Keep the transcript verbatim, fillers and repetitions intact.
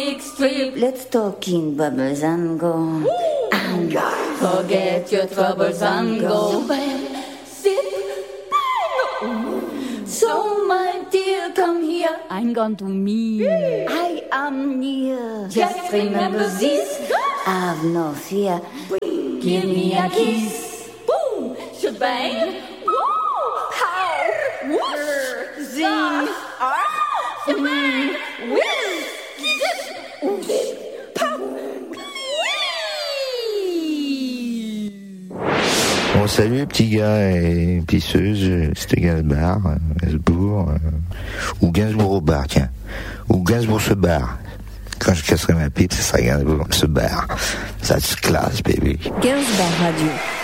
comic strip. Let's talk in bubbles and go. And forget your troubles and go. Sip, bang. So my dear, come here. I'm going to me. I am near. Just remember this. Have no fear. Give me a kiss. Boom, shebang. Whoa, pow, whoosh, zing, ah, shebang, whiz, zip, zip, pow, whee. Bon, salut petits gars et pisseuses, c'était Gainsbourg, euh, Gainsbourg, euh, ou Gainsbourg au bar, tiens, ou Gainsbourg se barre. Quand je casserai ma pipe, ce sera Gainsbourg se barre. Ça se classe, baby. Gainsbourg Radio.